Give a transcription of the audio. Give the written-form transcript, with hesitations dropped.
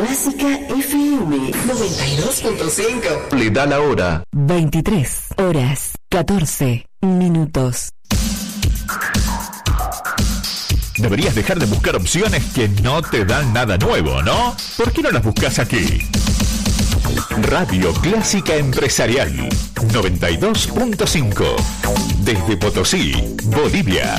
Clásica FM 92.5. Le da la hora. 23:14. Deberías dejar de buscar opciones que no te dan nada nuevo, ¿no? ¿Por qué no las buscas aquí? Radio Clásica Empresarial 92.5. Desde Potosí, Bolivia.